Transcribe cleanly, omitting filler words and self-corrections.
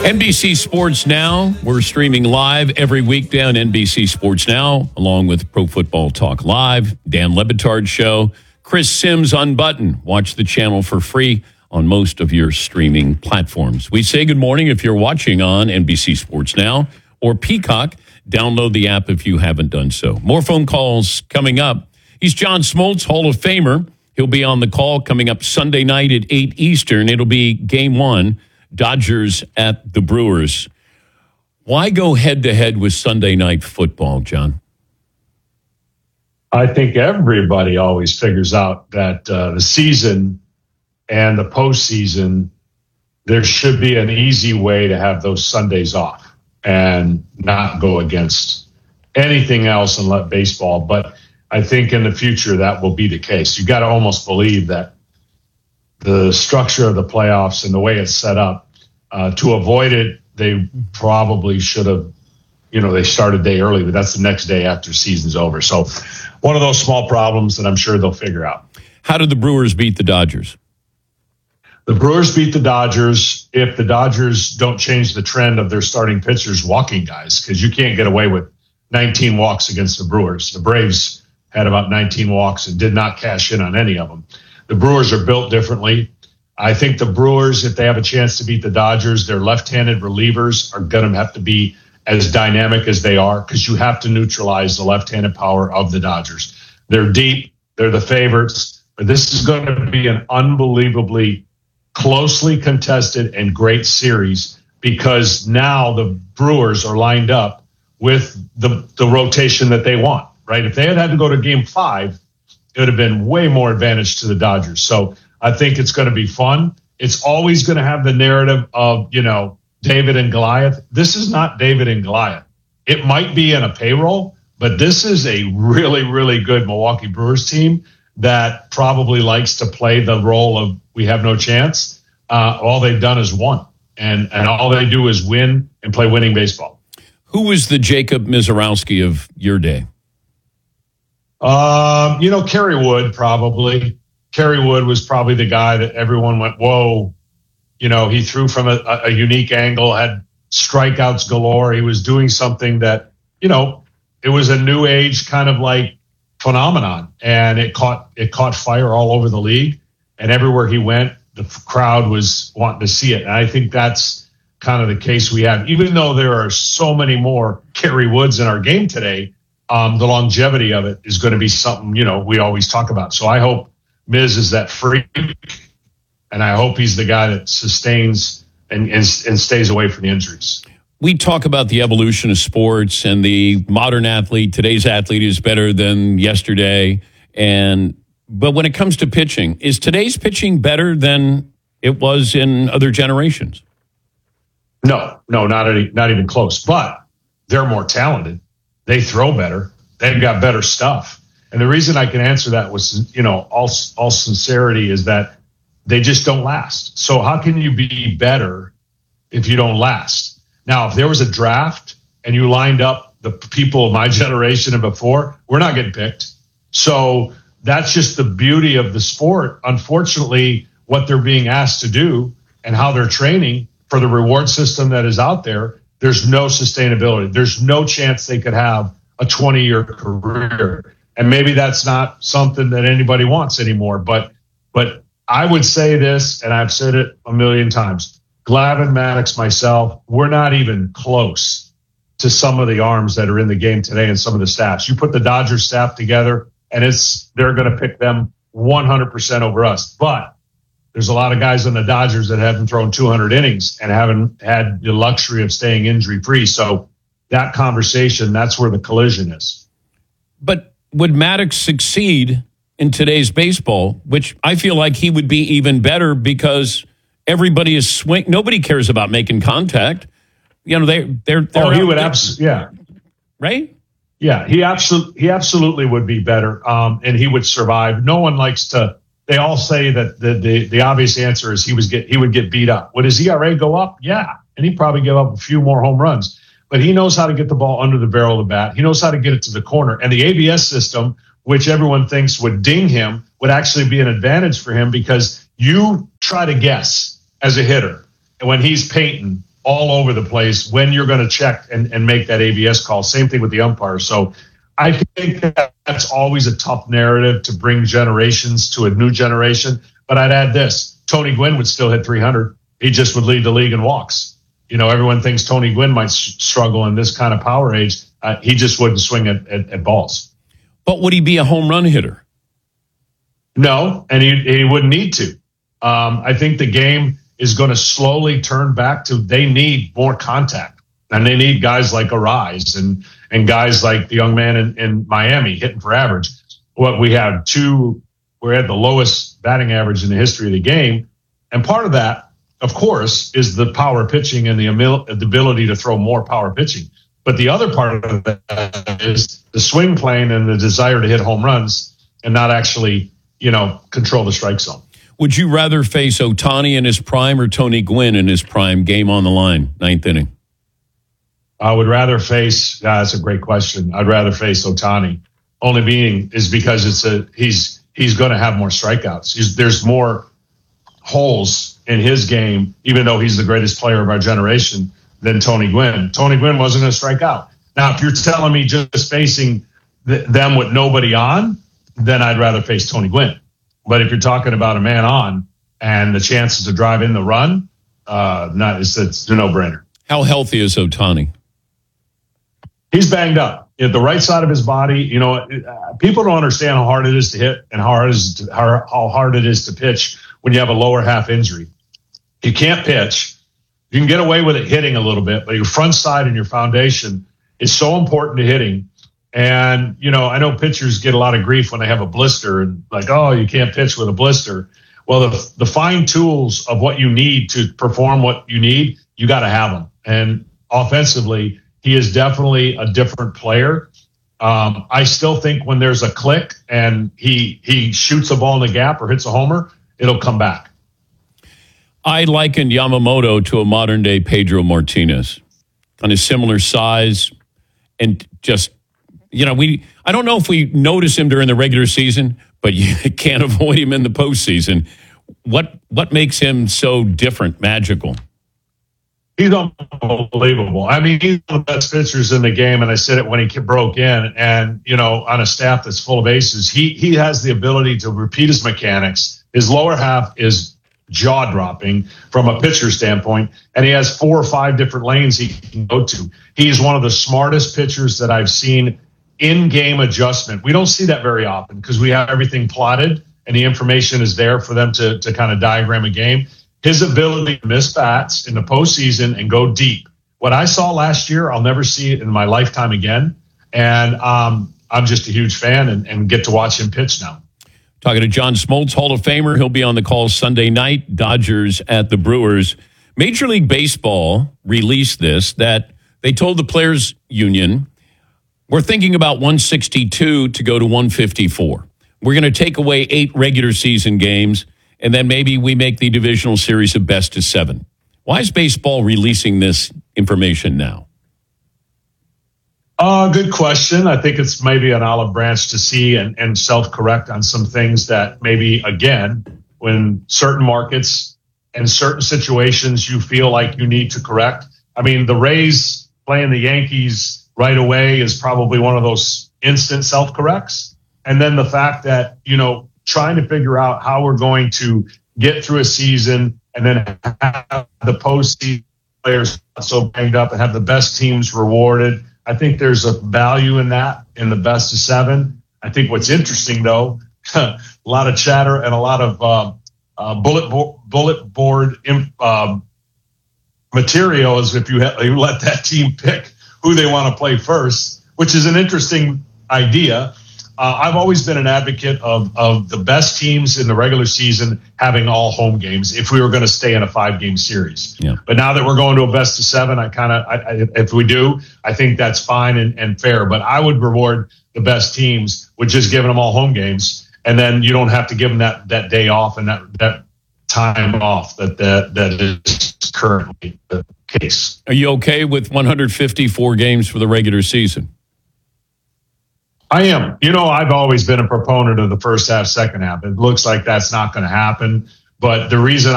NBC Sports Now. We're streaming live every weekday on NBC Sports Now, along with Pro Football Talk Live, Dan Le Batard Show, Chris Sims Unbuttoned. Watch the channel for free on most of your streaming platforms. We say good morning if you're watching on NBC Sports Now or Peacock. Download the app if you haven't done so. More phone calls coming up. He's John Smoltz, Hall of Famer. He'll be on the call coming up Sunday night at 8 Eastern. It'll be Game 1, Dodgers at the Brewers. Why go head-to-head with Sunday Night Football, John? I think everybody always figures out that the season and the postseason, there should be an easy way to have those Sundays off and not go against anything else and let baseball. But I think in the future that will be the case. You got to almost believe that the structure of the playoffs and the way it's set up, to avoid it, they probably should have, they started a day early, but that's the next day after season's over. So one of those small problems that I'm sure they'll figure out. How did the Brewers beat the Dodgers? The Brewers beat the Dodgers if the Dodgers don't change the trend of their starting pitchers walking guys, because you can't get away with 19 walks against the Brewers. The Braves had about 19 walks and did not cash in on any of them. The Brewers are built differently. I think the Brewers, if they have a chance to beat the Dodgers, their left-handed relievers are going to have to be as dynamic as they are, because you have to neutralize the left-handed power of the Dodgers. They're deep. They're the favorites. But this is going to be an unbelievably closely contested and great series, because now the Brewers are lined up with the rotation that they want, right? If they had to go to Game 5, it would have been way more advantage to the Dodgers. So I think it's going to be fun. It's always going to have the narrative of, David and Goliath. This is not David and Goliath. It might be in a payroll, but this is a really, really good Milwaukee Brewers team that probably likes to play the role of we have no chance. All they've done is won, and all they do is win and play winning baseball. Who was the Jacob Misiorowski of your day? Kerry Wood, probably. Kerry Wood was probably the guy that everyone went, whoa. He threw from a unique angle, had strikeouts galore. He was doing something that, it was a new age kind of like phenomenon, and it caught fire all over the league, and everywhere he went, the crowd was wanting to see it. And I think that's kind of the case we have. Even though there are so many more Kerry Woods in our game today, the longevity of it is going to be something, we always talk about. So I hope Miz is that freak, and I hope he's the guy that sustains and stays away from the injuries. We talk about the evolution of sports and the modern athlete. Today's athlete is better than yesterday. But when it comes to pitching, is today's pitching better than it was in other generations? No, not even close. But they're more talented. They throw better. They've got better stuff. And the reason I can answer that with, all sincerity is that they just don't last. So how can you be better if you don't last? Now, if there was a draft and you lined up the people of my generation and before, we're not getting picked. So that's just the beauty of the sport. Unfortunately, what they're being asked to do and how they're training for the reward system that is out there, there's no sustainability. There's no chance they could have a 20-year career. And maybe that's not something that anybody wants anymore. But I would say this, and I've said it a million times, Glavine, Maddox, myself, we're not even close to some of the arms that are in the game today and some of the staffs. You put the Dodgers staff together, and they're going to pick them 100% over us. But there's a lot of guys on the Dodgers that haven't thrown 200 innings and haven't had the luxury of staying injury-free. So that conversation, that's where the collision is. But would Maddox succeed in today's baseball, which I feel like he would be even better because everybody is swing. Nobody cares about making contact. They're he would absolutely, yeah. Right? Yeah, he absolutely would be better, and he would survive. No one likes to. They all say that the obvious answer is he would get beat up. Would his ERA go up? Yeah, and he'd probably give up a few more home runs. But he knows how to get the ball under the barrel of the bat. He knows how to get it to the corner. And the ABS system, which everyone thinks would ding him, would actually be an advantage for him, because you try to guess as a hitter when he's painting all over the place when you're going to check and make that ABS call. Same thing with the umpire. So I think that's always a tough narrative to bring generations to a new generation. But I'd add this. Tony Gwynn would still hit 300. He just would lead the league in walks. You know, everyone thinks Tony Gwynn might struggle in this kind of power age. He just wouldn't swing at balls. But would he be a home run hitter? No, and he wouldn't need to. I think the game is going to slowly turn back to they need more contact. And they need guys like Arise and guys like the young man in Miami hitting for average. What we had the lowest batting average in the history of the game. And part of that, of course, is the power pitching and the ability to throw more power pitching. But the other part of that is the swing plane and the desire to hit home runs and not actually, control the strike zone. Would you rather face Ohtani in his prime or Tony Gwynn in his prime? Game on the line, ninth inning. I would rather face. That's a great question. I'd rather face Ohtani. Only being is because he's going to have more strikeouts. There's more holes in his game, even though he's the greatest player of our generation, than Tony Gwynn. Tony Gwynn wasn't going to strike out. Now, if you're telling me just facing them with nobody on, then I'd rather face Tony Gwynn. But if you're talking about a man on and the chances to drive in the run, it's a no-brainer. How healthy is Ohtani? He's banged up. At the right side of his body, people don't understand how hard it is to hit and how hard it is to pitch when you have a lower half injury. You can't pitch. You can get away with it hitting a little bit, but your front side and your foundation is so important to hitting. And, I know pitchers get a lot of grief when they have a blister and like, oh, you can't pitch with a blister. Well, the fine tools of what you need to perform what you need, you got to have them. And offensively, he is definitely a different player. I still think when there's a click and he shoots a ball in the gap or hits a homer, it'll come back. I likened Yamamoto to a modern-day Pedro Martinez on a similar size and just, I don't know if we notice him during the regular season, but you can't avoid him in the postseason. What makes him so different, magical? He's unbelievable. I mean, he's one of the best pitchers in the game, and I said it when he broke in. And, on a staff that's full of aces, he has the ability to repeat his mechanics. His lower half is jaw-dropping from a pitcher standpoint, and he has 4 or 5 different lanes he can go to. He's one of the smartest pitchers that I've seen in-game adjustment. We don't see that very often because we have everything plotted, and the information is there for them to kind of diagram a game. His ability to miss bats in the postseason and go deep. What I saw last year, I'll never see it in my lifetime again. And I'm just a huge fan and get to watch him pitch now. Talking to John Smoltz, Hall of Famer. He'll be on the call Sunday night. Dodgers at the Brewers. Major League Baseball released this, that they told the Players Union, we're thinking about 162 to go to 154. We're going to take away 8 regular season games, and then maybe we make the divisional series a best of 7. Why is baseball releasing this information now? Good question. I think it's maybe an olive branch to see and self-correct on some things that maybe, again, when certain markets and certain situations you feel like you need to correct. I mean, the Rays playing the Yankees right away is probably one of those instant self-corrects. And then the fact that, trying to figure out how we're going to get through a season and then have the postseason players not so banged up and have the best teams rewarded. I think there's a value in that in the best of 7. I think what's interesting, though, a lot of chatter and a lot of bullet board material is if you let that team pick who they want to play first, which is an interesting idea. I've always been an advocate of the best teams in the regular season having all home games if we were going to stay in a 5-game series. Yeah. But now that we're going to a best of 7, if we do, I think that's fine and fair. But I would reward the best teams with just giving them all home games, and then you don't have to give them that day off and that time off that is currently the case. Are you okay with 154 games for the regular season? I am. I've always been a proponent of the first half, second half. It looks like that's not going to happen. But the reason